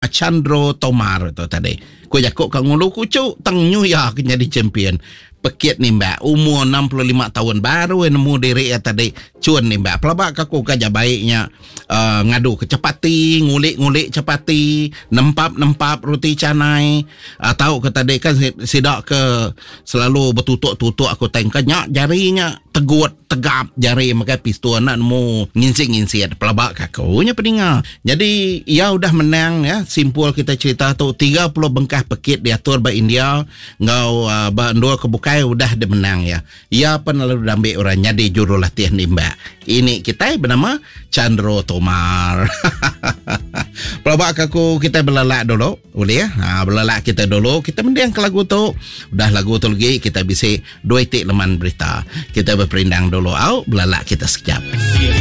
Chandro Tomar tu tadi. Ku jakuk kang ngulu kucuk tang New York jadi champion. Pekit ni mbak umur 65 tahun baru nemu diri tadi cun ni mbak pelabak aku kerja baiknya ngadu kecepati ngulik cepati nempap roti canai tahu ke tadi kan sidak ke selalu bertutuk aku tengkanya jarinya tegap jari maka pistol nak nemu nginsik pelabak kakunya peningal. Jadi ia udah menang ya, simpul kita cerita tu 30 bengkah pekit diatur ba India ngau ba ndua kebukai udah dia menang ya. Ia pun lalu ambil orangnya di juru latihan ni mbak. Ini kita bernama Chandro Tomar. Pelabak aku kita belalak dulu boleh ya. Belalak kita dulu kita mendiang ke lagu tu. Udah lagu tu lagi kita bisa 2 tik leman berita. Kita berperindang dulu belalak kita sekejap.